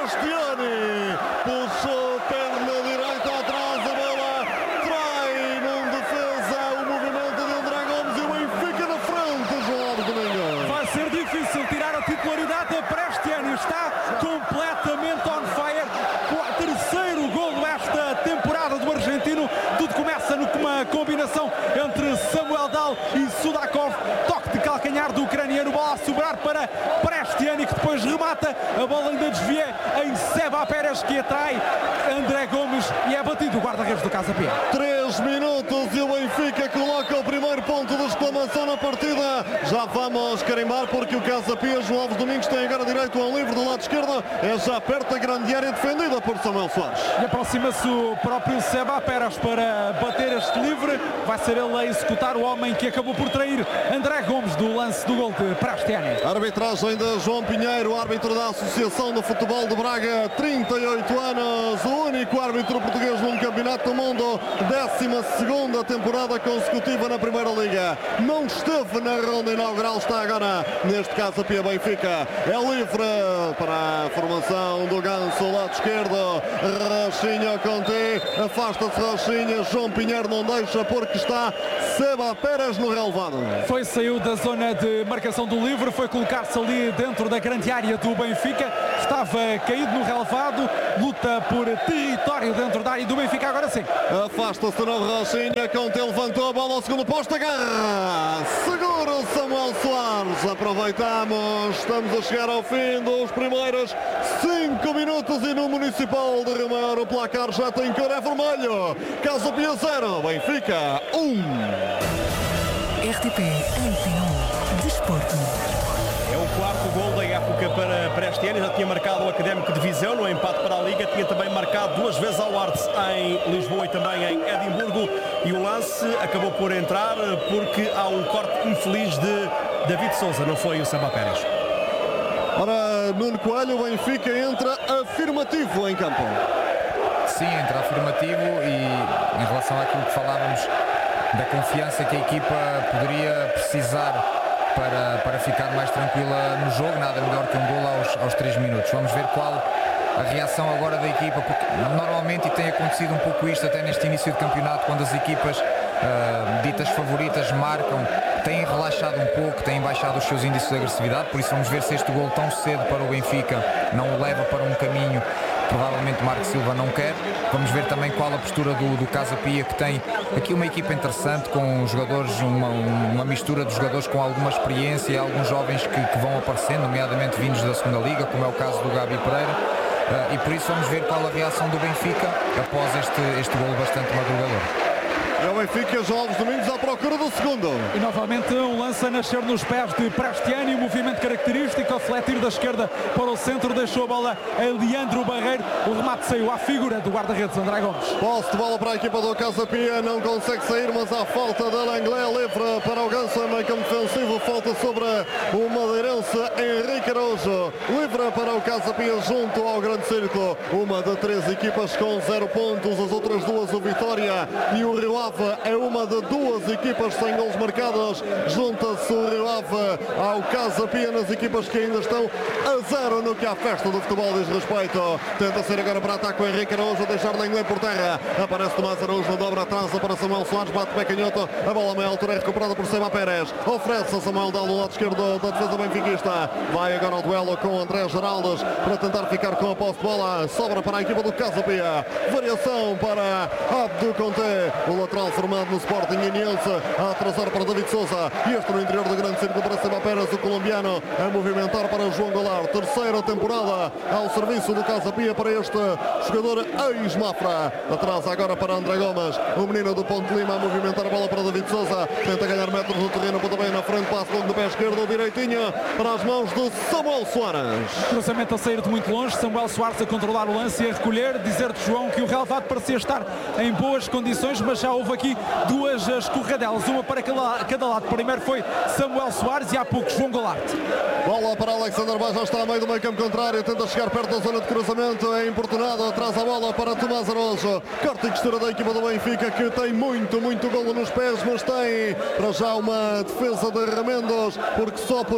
Prestiani puxou perna direita atrás, a bola trai num defesa o movimento de André Gomes e o Benfica na frente, João Alves Domingos. Vai ser difícil tirar a titularidade a Prestiani, está completamente on fire. O terceiro golo esta temporada do argentino. Tudo começa numa combinação entre Samuel Dal e Sudakov, toque de calcanhar do ucraniano, bola a sobrar para Prestiani, que depois remata, a bola ainda desvia em Seba Pérez, que atrai André Gomes e é batido o guarda-redes do Casa Pia. 3 minutos e o Benfica coloca o primeiro ponto de exclamação na partida. Já vamos carimbar porque o Casa Pia, João Alves Domingos, tem agora direito ao livre do lado esquerdo, é já perto da grande área defendida por Samuel Soares. E aproxima-se o próprio Seba Pérez para bater este livre, vai ser ele a executar o homem que acabou por trair André Gomes do lance do gol de Prestiani. Arbitragem de João Pinheiro, árbitro da Associação de Futebol de Braga, 38 anos, o único árbitro português num campeonato do mundo, 12ª temporada consecutiva na Primeira Liga. Não esteve na ronda inaugural, está agora, neste caso, a Pia Benfica. É livre para a formação do Ganso, lado esquerdo, Rochinha Conte, afasta-se Rochinha, João Pinheiro não deixa porque está Seba Pérez no relevado. Saiu da zona de marcação do livre, foi colocar-se ali dentro da grande área do Benfica, estava caído no relevado, luta por território dentro da área do Benfica, agora sim. Afasta-se no Rochinha, Conte levantou a bola ao segundo posto, agarra, segura o Samuel Soares, aproveitamos, estamos a chegar ao fim dos primeiros 5 minutos e no Municipal de Rio Maior o placar já tem cor, é vermelho. Casa Pia 0, Benfica 1. RTP Antena 1 Desporto. É o quarto gol da época para Prestiani, já tinha marcado o Académico de Viseu no empate para a Liga, tinha também marcado 2 vezes ao Arts em Lisboa e também em Edimburgo, e o lance acabou por entrar porque há um corte infeliz de David Sousa, não foi o Seba Pérez. Ora, Nuno Coelho, o Benfica entra afirmativo em campo. Sim, entra afirmativo e em relação àquilo que falávamos da confiança que a equipa poderia precisar para ficar mais tranquila no jogo, nada melhor que um golo aos 3 minutos. Vamos ver qual a reação agora da equipa, porque normalmente, e tem acontecido um pouco isto até neste início de campeonato, quando as equipas ditas favoritas marcam, têm relaxado um pouco, têm baixado os seus índices de agressividade, por isso vamos ver se este golo tão cedo para o Benfica não o leva para um caminho provavelmente Marco Silva não quer. Vamos ver também qual a postura do Casa Pia, que tem aqui uma equipa interessante com jogadores, uma mistura de jogadores com alguma experiência e alguns jovens que vão aparecendo, nomeadamente vindos da segunda Liga, como é o caso do Gabi Pereira, e por isso vamos ver qual a reação do Benfica após este golo bastante madrugador. É o Benfica, João Alves Domingos à procura do segundo. E novamente um lance a nascer nos pés de Prestiani, um movimento característico a fletir da esquerda para o centro, deixou a bola a Leandro Barreiro, o remate saiu à figura do guarda-redes André Gomes. Posse de bola para a equipa do Casa Pia, não consegue sair, mas há falta de Langlais, livre para o Ganso, em meio campo defensivo, falta sobre o madeirense Henrique Araújo, livre para o Casa Pia junto ao grande círculo, uma de 3 equipas com 0 pontos, as outras 2 o Vitória e o Rio Ave é uma de 2 equipas sem gols marcados, junta-se o Rio Ave ao Casa Pia nas equipas que ainda estão a 0 no que a festa do futebol diz respeito. Tenta ser agora para ataque o Henrique Araújo, deixar Langlais por terra, aparece Tomás Araújo, dobra atrás para Samuel Soares, bate pé canhoto, a bola a meia altura é recuperada por Seba Pérez, oferece a Samuel Dal no lado esquerdo da defesa benfiquista, vai agora ao duelo com André Geraldes para tentar ficar com a posse de bola, sobra para a equipa do Casa Pia, variação para Abdu Conte, o lateral formado no Sporting Aniense, a atrasar para David Sousa, e este no interior do grande círculo para Seba Pérez, o colombiano, a movimentar para João Goulart, terceira temporada ao serviço do Casa Pia para este jogador ex-Mafra, atrás agora para André Gomes, o menino do Ponte Lima a movimentar a bola para David Sousa, tenta ganhar metros no terreno, pontapé na frente, passo longo do pé esquerdo, direitinho para as mãos do Samuel Soares. Cruzamento a sair de muito longe, Samuel Soares a controlar o lance e a recolher, dizer-te, João, que o relevado parecia estar em boas condições, mas já houve aqui 2 escorregadelas, uma para cada lado. Primeiro foi Samuel Soares e há pouco João Goulart. Bola para Alexander Baj, já está a meio do meio campo contrário, tenta chegar perto da zona de cruzamento, é importunado, atrás a bola para Tomás Araújo, corte e costura da equipa do Benfica, que tem muito golo nos pés, mas tem para já uma defesa de remendos, porque só por uma vez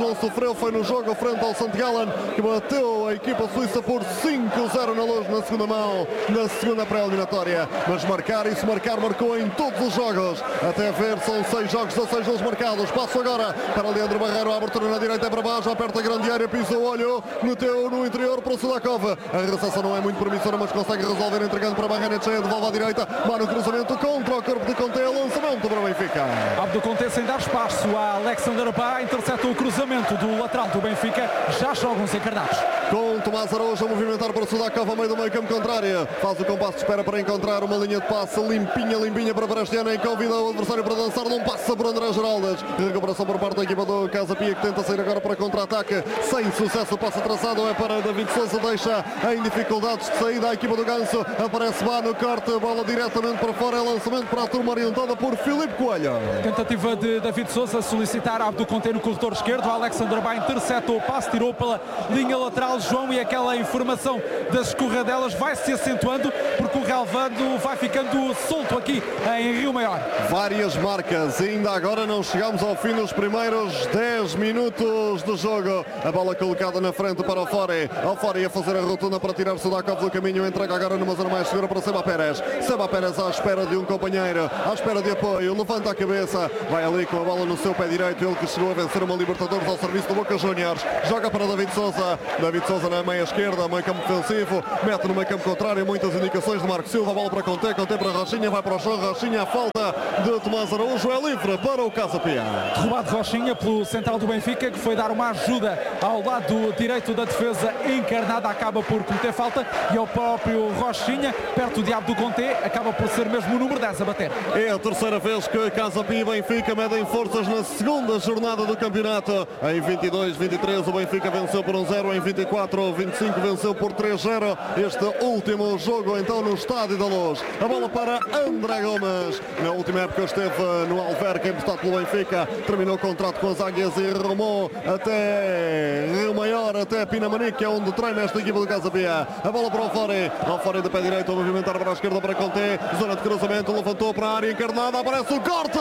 não sofreu foi no jogo frente ao St. Gallen, que bateu a equipa suíça por 5-0 na Luz na segunda mão, na segunda pré-eliminatória. Mas marcar, e se marcar, marcou em todos os jogos. Até ver, são 6 jogos, 16 gols marcados. Passo agora para Leandro Barreiro, a abertura na direita é para baixo, aperta a grande área, pisa o olho, meteu no interior para o Sudakov. A recepção não é muito promissora, mas consegue resolver, entregando para Barrenetxea, devolve à direita, mano cruzamento contra o corpo de Conte, lançamento para o Benfica. Abdo Conte sem dar espaço a Alexander Bá, intercepta o cruzamento do lateral do Benfica, já jogam os encarnados. Com Tomás Araújo a movimentar para o Sudakov ao meio do meio campo contrário, faz o compasso de espera para encontrar uma linha de passe limpinha para Prestiani, convida o adversário para dançar, não passa por André Geraldes. Recuperação por parte da equipa do Casa Pia, que tenta sair agora para contra-ataque, sem sucesso, o passe traçado é para David Sousa, deixa em dificuldades de saída a equipa do Ganso, aparece Bá no corte, bola diretamente para fora, é lançamento para a turma orientada por Filipe Coelho. Tentativa de David Sousa solicitar Abdo Conte no corredor esquerdo, Alexander Bá intercepta o passe, tirou pela linha lateral João, e aquela informação das escorradelas vai se acentuando, porque o relvado vai ficando solto aqui em Rio Maior. Várias marcas, ainda agora não chegamos ao fim dos primeiros 10 minutos do jogo. A bola colocada na frente para o Fori a fazer a rotunda para tirar Sudakov do caminho, entrega agora numa zona mais segura para Seba Pérez à espera de um companheiro, à espera de apoio, levanta a cabeça, vai ali com a bola no seu pé direito, ele que chegou a vencer uma Libertadores ao serviço do Boca Juniors, joga para David Sousa na meia esquerda, meio campo defensivo, mete no meio campo contrário, muitas indicações de Marco Silva, bola para Conte para Rochinha, vai para o chão, Rochinha, a falta de Tomás Araújo, é livre para o Casa Pia. Derrubado Rochinha pelo central do Benfica, que foi dar uma ajuda ao lado direito da defesa encarnada, acaba por cometer falta, e ao próprio Rochinha, perto de Abdo Conte, acaba por ser mesmo o número 10 a bater. É a terceira vez que Casa Pia e Benfica medem forças na segunda jornada do campeonato. Em 22-23 o Benfica venceu por 1-0, em 24-25 venceu por 3-0. Este último jogo então no Estádio da Luz. A bola para André Gomes. Na última época esteve no Alverca, emprestado pelo Benfica, terminou o contrato com as Águias e rumou até Rio Maior, até Pinamanique, que é onde treina esta equipa do Casa Pia. A bola para o Fori de pé direito, a movimentar para a esquerda para Conte, zona de cruzamento, levantou para a área encarnada, aparece o corte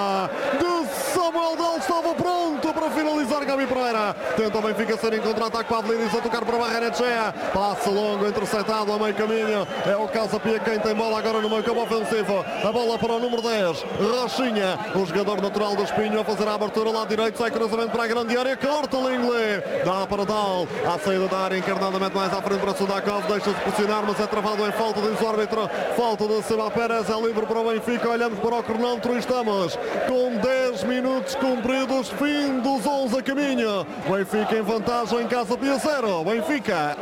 de Samuel Del, estava pronto para finalizar Gabi Pereira, tenta o Benfica ser em contra-ataque para Avelino, a tocar para Barrenetxea, passe longo, interceptado a meio caminho, é o Casa Pia quem tem bola agora no meio campo ofensivo, a bola para o número 10, Rochinha, o jogador natural do Espinho, a fazer a abertura lá direito, sai cruzamento para a grande área, corta Lingley, dá para Dal, à saída da área encarnada, mete mais à frente para Sudakov, deixa-se pressionar, mas é travado em falta, diz o árbitro, falta de Seba Pérez, é livre para o Benfica, olhamos para o cronómetro e estamos com 10 minutos cumpridos, fim dos 11 a caminho, Benfica em vantagem, em Casa Pia 0, Benfica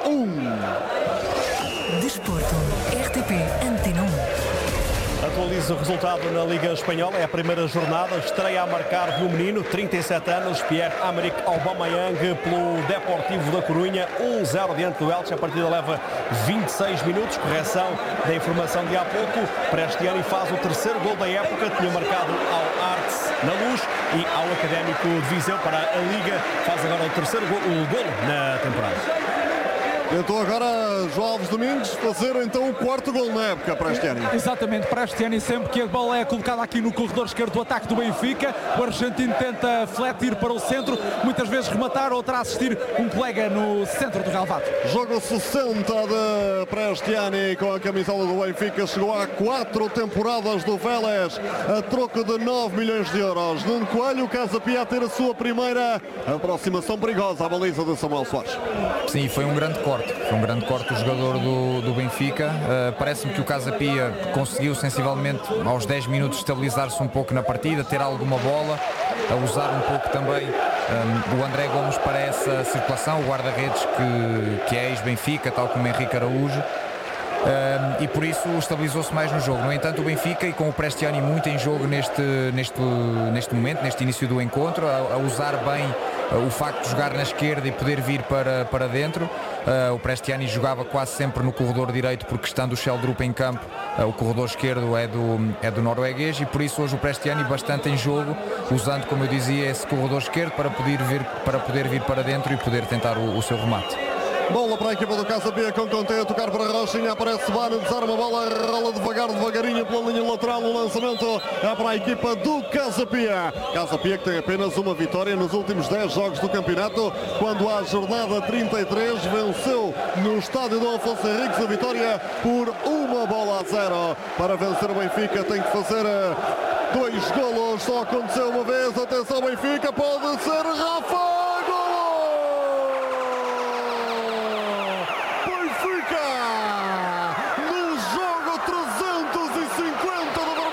1. Desporto, RTP Antena 1. Atualiza o resultado na Liga Espanhola, é a primeira jornada, estreia a marcar de um menino, 37 anos, Pierre-Emerick Aubameyang, pelo Deportivo da Corunha, 1-0 diante do Elche, a partida leva 26 minutos, correção da informação de há pouco, Prestiani faz o terceiro gol da época, tinha marcado ao Arts na Luz e ao Académico de Viseu para a Liga, faz agora o terceiro gol na temporada. Tentou agora João Alves Domingos fazer então o quarto gol na época para Prestiani. Exatamente, Prestiani, sempre que a bola é colocada aqui no corredor esquerdo do ataque do Benfica, o argentino tenta fletir para o centro, muitas vezes rematar, outra assistir um colega no centro do relvado. Jogo 60 de Prestiani com a camisola do Benfica, chegou a 4 temporadas do Vélez, a troco de 9 milhões de euros. Nuno Coelho, Casa Pia a ter a sua primeira aproximação perigosa à baliza de Samuel Soares. Sim, foi um grande corte. Foi um grande corte o jogador do Benfica. Parece-me que o Casa Pia conseguiu sensivelmente aos 10 minutos estabilizar-se um pouco na partida, ter alguma bola, a usar um pouco também o André Gomes para essa circulação, o guarda-redes que é ex-Benfica, tal como Henrique Araújo. E por isso estabilizou-se mais no jogo. No entanto, o Benfica, e com o Prestiani muito em jogo neste momento, neste início do encontro, a usar bem o facto de jogar na esquerda e poder vir para dentro. O Prestiani jogava quase sempre no corredor direito, porque estando o Sheldrup em campo, o corredor esquerdo é do norueguês, e por isso hoje o Prestiani bastante em jogo, usando, como eu dizia, esse corredor esquerdo para poder vir para dentro e poder tentar o seu remate. Bola para a equipa do Casa Pia com Conte a tocar para Rochinha. Aparece Bano, desarma a bola, rola devagarinho pela linha lateral. O lançamento é para a equipa do Casa Pia. Casa Pia que tem apenas uma vitória nos últimos 10 jogos do campeonato. Quando a jornada 33 venceu no estádio do Afonso Henriques a vitória por 1-0. Para vencer o Benfica tem que fazer 2 golos. Só aconteceu uma vez. Atenção, Benfica pode